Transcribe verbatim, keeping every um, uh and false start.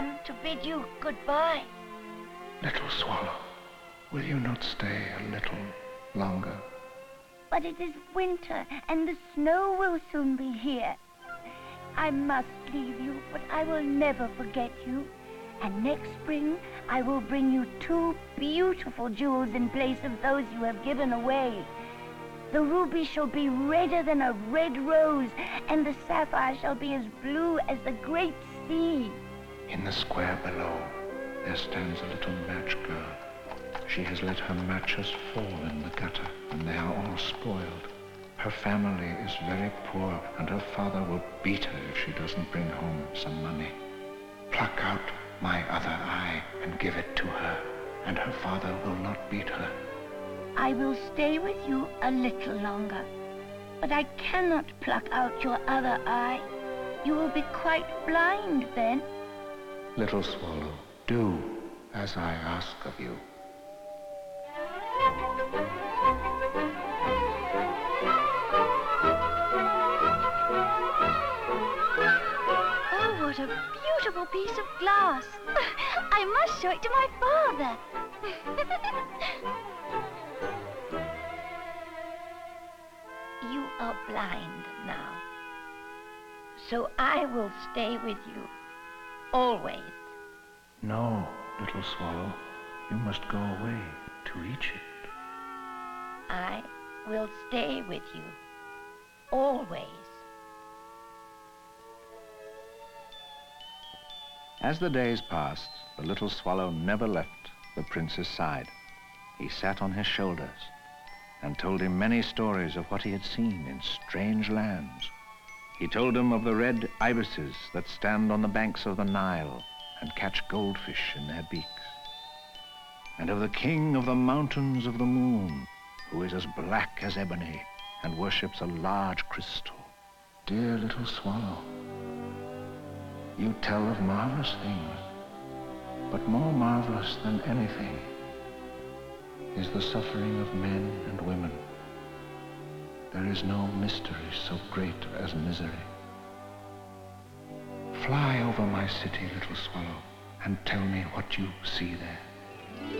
come to bid you goodbye. Little swallow, will you not stay a little longer? But it is winter, and the snow will soon be here. I must leave you, but I will never forget you. And next spring, I will bring you two beautiful jewels in place of those you have given away. The ruby shall be redder than a red rose, and the sapphire shall be as blue as the great sea. In the square below, there stands a little match girl. She has let her matches fall in the gutter, and they are all spoiled. Her family is very poor, and her father will beat her if she doesn't bring home some money. Pluck out my other eye and give it to her, and her father will not beat her. I will stay with you a little longer, but I cannot pluck out your other eye. You will be quite blind then. Little swallow, do as I ask of you. Oh, what a beautiful piece of glass. I must show it to my father. You are blind now, so I will stay with you, always. No, little swallow, you must go away to Egypt. I will stay with you, always. As the days passed, the little swallow never left the prince's side. He sat on his shoulders and told him many stories of what he had seen in strange lands. He told him of the red ibises that stand on the banks of the Nile and catch goldfish in their beaks, and of the king of the mountains of the moon, who is as black as ebony and worships a large crystal. Dear little swallow, you tell of marvelous things, but more marvelous than anything is the suffering of men and women. There is no mystery so great as misery. Fly over my city, little swallow, and tell me what you see there.